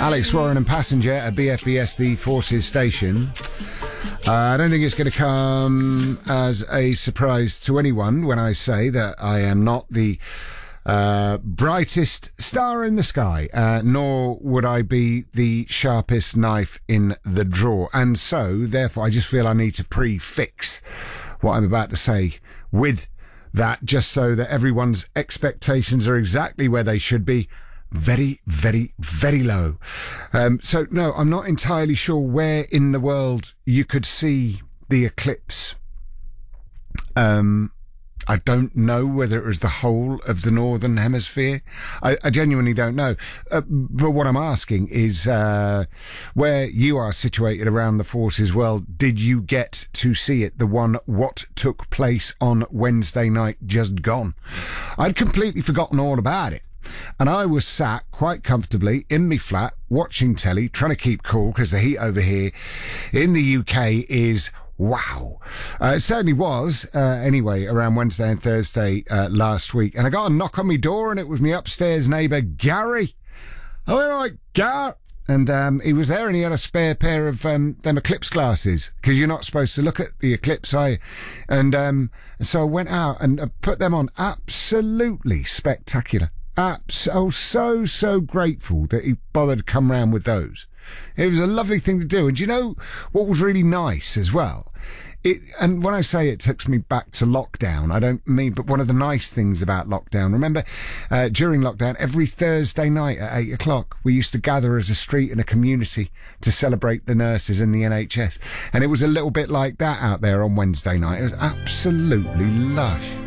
Alex Warren and Passenger at BFBS, the Forces station. I don't think it's going to come as a surprise to anyone when I say that I am not the brightest star in the sky, nor would I be the sharpest knife in the drawer. And so, therefore, I just feel I need to prefix what I'm about to say with that, just so that everyone's expectations are exactly where they should be. Very, very, very low. So, no, I'm not entirely sure where in the world you could see the eclipse. I don't know whether it was the whole of the Northern Hemisphere. I genuinely don't know. But what I'm asking is, where you are situated around the Forces world, did you get to see it? The one what took place on Wednesday night just gone. I'd completely forgotten all about it. And I was sat quite comfortably in my flat watching telly, trying to keep cool because the heat over here in the UK is wow. It certainly was, anyway, around Wednesday and Thursday last week. And I got a knock on my door and it was my upstairs neighbour, Gary. Oh, all right, Gar. And he was there and he had a spare pair of them eclipse glasses because you're not supposed to look at the eclipse, are you? And so I went out and put them on. Absolutely spectacular. So grateful that he bothered to come round with those. It was a lovely thing to do. And do you know what was really nice as well? And when I say it takes me back to lockdown, I don't mean, but one of the nice things about lockdown, remember, during lockdown, every Thursday night at 8 o'clock, we used to gather as a street and a community to celebrate the nurses in the NHS. And it was a little bit like that out there on Wednesday night. It was absolutely lush.